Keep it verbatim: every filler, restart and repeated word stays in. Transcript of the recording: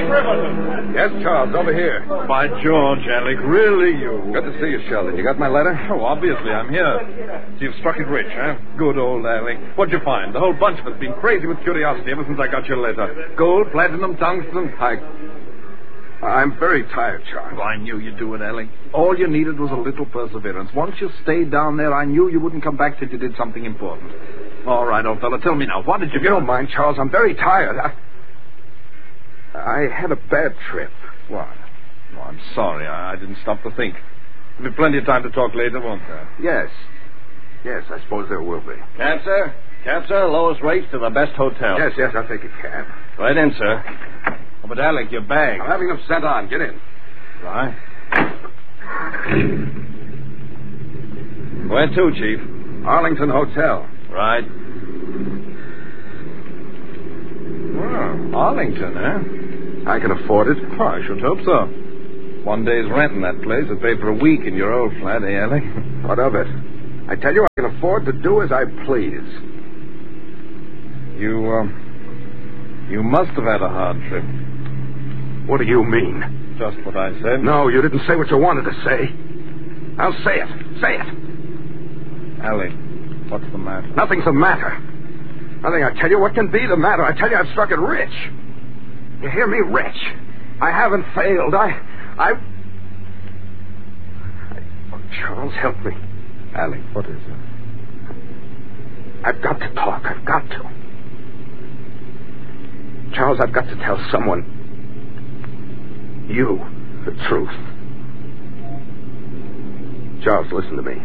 Alec Riverton. Yes, Charles, over here. By George, Alec, really you. Good to see you, Sheldon. You got my letter? Oh, obviously, I'm here. So you've struck it rich, huh? Good old Alec. What'd you find? The whole bunch of us been crazy with curiosity ever since I got your letter. Gold, platinum, tungsten. I... I'm very tired, Charles. Oh, I knew you'd do it, Alec. All you needed was a little perseverance. Once you stayed down there, I knew you wouldn't come back till you did something important. All right, old fella, tell me now, what did you... If you don't mind, Charles, I'm very tired. I... I had a bad trip. What? Oh, I'm sorry. I, I didn't stop to think. There'll be plenty of time to talk later, won't there? Yes. Yes, I suppose there will be. Cab, sir? Cab, sir. Lowest rates to the best hotel. Yes, yes, I'll take a cab. Right in, sir. Oh, but, Alec, your bag. I'm having them sent on. Get in. Right. Where to, Chief? Arlington Hotel. Right. Well, Arlington, eh? I can afford it. Oh, I should hope so. One day's rent in that place would pay for a week in your old flat, eh, Alec? What of it? I tell you, I can afford to do as I please. You, um... You must have had a hard trip. What do you mean? Just what I said. No, you didn't say what you wanted to say. I'll say it. Say it. Alec, what's the matter? Nothing's the matter. Nothing, I tell you. What can be the matter? I tell you, I've struck it rich. You hear me? Rich. I haven't failed. I... I... Oh, Charles, help me. Alec, what is it? I've got to talk. I've got to. Charles, I've got to tell someone... You, the truth. Charles, listen to me.